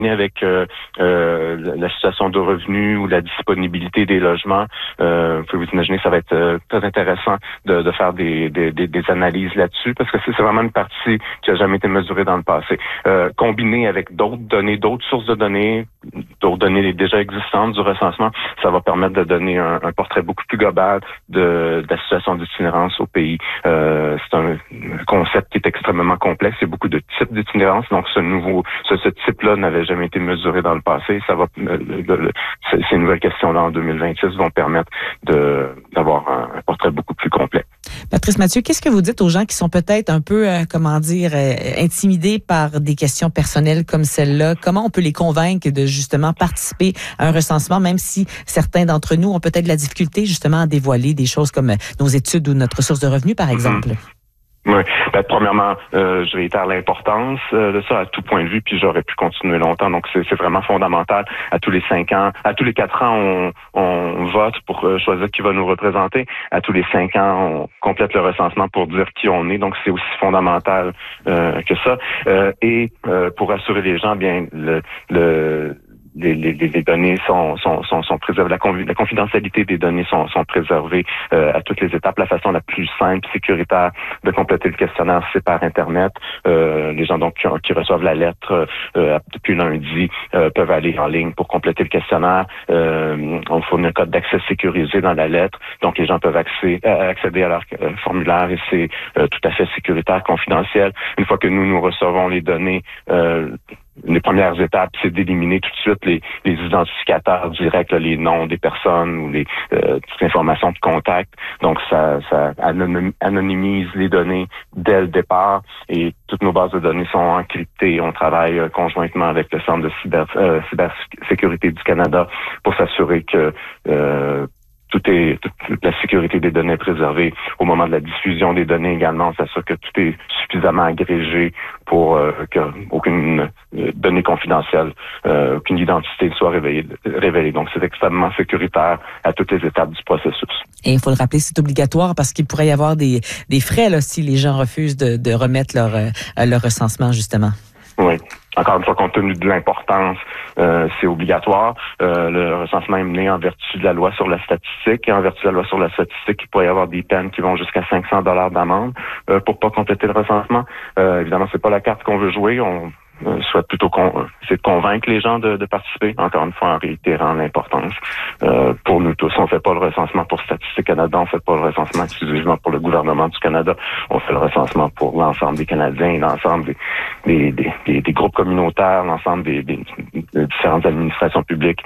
avec la situation de revenus ou la disponibilité des logements. Vous pouvez vous imaginer que ça va être très intéressant de faire des analyses là-dessus parce que c'est vraiment une partie qui a jamais été mesurée dans le passé. Combiné avec d'autres données, d'autres sources de données, d'autres données déjà existantes du recensement, ça va permettre de donner un portrait beaucoup plus global de la situation d'itinérance au pays. C'est un concept qui est extrêmement complexe. Il y a beaucoup de types d'itinérance. Donc, ce type-là n'avait jamais été mesuré dans le passé. Ça va, ces nouvelles questions-là en 2026 vont permettre d'avoir un portrait beaucoup plus complet. Patrice Mathieu, qu'est-ce que vous dites aux gens qui sont peut-être un peu, intimidés par des questions personnelles comme celle-là? Comment on peut les convaincre de justement participer à un recensement, même si certains d'entre nous ont peut-être de la difficulté justement à dévoiler des choses comme nos études ou notre source de revenus, par exemple? Oui. Premièrement, je réitère l'importance de ça à tout point de vue, puis j'aurais pu continuer longtemps. Donc, c'est vraiment fondamental. À tous les 5 ans, à tous les 4 ans, on vote pour choisir qui va nous représenter. À tous les 5 ans, on complète le recensement pour dire qui on est. Donc, c'est aussi fondamental que ça. Et pour rassurer les gens, bien, les données sont préservées, la confidentialité des données sont préservées à toutes les étapes. La façon la plus simple, sécuritaire de compléter le questionnaire, c'est par Internet. Les gens donc qui reçoivent la lettre depuis lundi peuvent aller en ligne pour compléter le questionnaire. On fournit un code d'accès sécurisé dans la lettre, donc les gens peuvent accéder à leur formulaire et c'est tout à fait sécuritaire, confidentiel. Une fois que nous recevons les données, les premières étapes, c'est d'éliminer tout de suite les identificateurs directs, là, les noms des personnes ou les toutes les informations de contact. Donc, ça anonymise les données dès le départ et toutes nos bases de données sont encryptées. On travaille conjointement avec le Centre de cybersécurité du Canada pour s'assurer que toute la sécurité des données est préservée. Au moment de la diffusion des données également, on s'assure que tout est suffisamment agrégé pour qu'aucune donnée confidentielle, aucune identité soit révélée. Donc, c'est extrêmement sécuritaire à toutes les étapes du processus. Et il faut le rappeler, c'est obligatoire parce qu'il pourrait y avoir des frais là, si les gens refusent de remettre leur recensement, justement. Oui. Encore une fois, compte tenu de l'importance, c'est obligatoire. Le recensement est mené en vertu de la loi sur la statistique. Et en vertu de la loi sur la statistique, il pourrait y avoir des peines qui vont jusqu'à 500 $ d'amende pour pas compléter le recensement. Évidemment, c'est pas la carte qu'on veut jouer. On souhaite plutôt c'est de convaincre les gens de participer. Encore une fois, en réitérant l'importance pour nous tous. On fait pas le recensement pour Statistique Canada. On fait pas le recensement exclusivement pour le gouvernement du Canada. On fait le recensement pour l'ensemble des Canadiens, l'ensemble des groupes communautaires, l'ensemble des différentes administrations publiques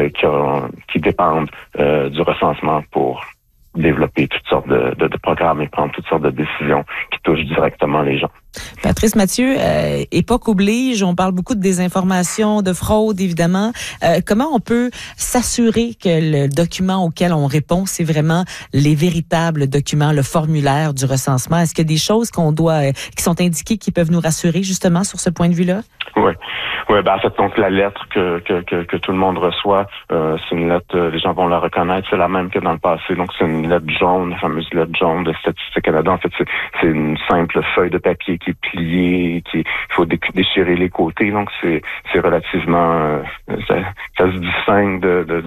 qui dépendent du recensement pour développer toutes sortes de programmes et prendre toutes sortes de décisions qui touchent directement les gens. Patrice Mathieu, époque oblige, on parle beaucoup de désinformation, de fraude, évidemment. Comment on peut s'assurer que le document auquel on répond, c'est vraiment les véritables documents, le formulaire du recensement? Est-ce qu'il y a des choses qui sont indiquées qui peuvent nous rassurer justement sur ce point de vue-là? Oui. Oui, en fait, donc la lettre que tout le monde reçoit, c'est une lettre, les gens vont la reconnaître, c'est la même que dans le passé. Donc c'est une lettre jaune, la fameuse lettre jaune de Statistique Canada. En fait, c'est une simple feuille de papier qui est pliée, il faut déchirer les côtés. Donc c'est relativement, ça se distingue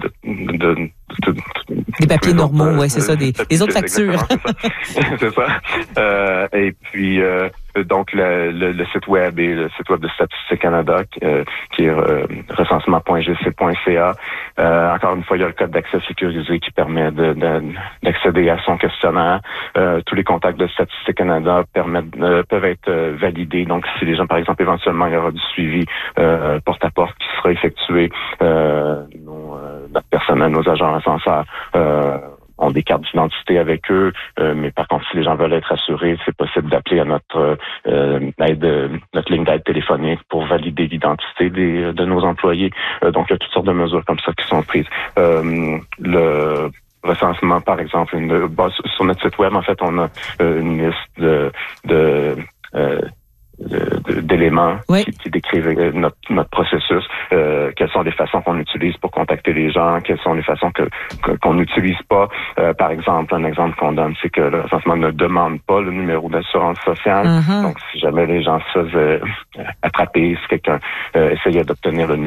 des papiers normaux, oui, c'est ça, des autres factures. C'est ça. Et puis donc le site web et le site web de Statistique Canada qui est recensement.gc.ca. Encore une fois, il y a le code d'accès sécurisé qui permet d'accéder à son questionnaire. Tous les contacts de Statistique Canada peuvent être validés. Donc, si les gens, par exemple, éventuellement, il y aura du suivi porte-à-porte qui sera effectué. Notre personnel, nos agents recenseurs ont des cartes d'identité avec eux, mais par contre, si les gens veulent être assurés, c'est possible d'appeler à notre ligne d'aide téléphonique pour valider l'identité de nos employés. Donc, il y a toutes sortes de mesures comme ça qui sont prises. Le recensement, par exemple, sur notre site web, en fait, on a une liste d'éléments qui décrivent notre processus, quelles sont les façons qu'on utilise pour contacter les gens, quelles sont les façons qu'on n'utilise pas. Par exemple, un exemple qu'on donne, c'est que le recensement ne demande pas le numéro d'assurance sociale. Donc, si jamais les gens se faisaient attraper, si quelqu'un essayait d'obtenir le